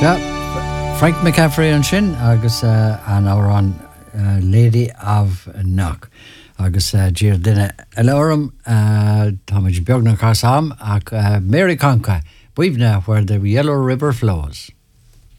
Frank McCaffrey an sin agus an áwer an Lady of Knock agus dír duine eilem táid beag na chasam ach Mary Conca buimhne where the Yellow River flows.